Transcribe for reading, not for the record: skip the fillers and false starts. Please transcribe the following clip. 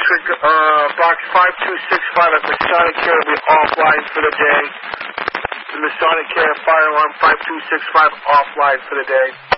box 5265 at Masonic Care will be offline for the day. The Masonic Care fire alarm 5265 offline for the day.